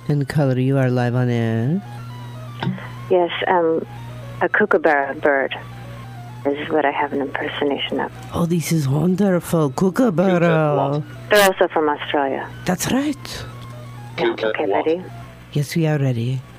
And Color, you are live on air. Yes, a kookaburra bird is what I have an impersonation of. Oh, this is wonderful. Kookaburra. They're also from Australia. That's right. Yeah, okay, ready? Yes, we are ready.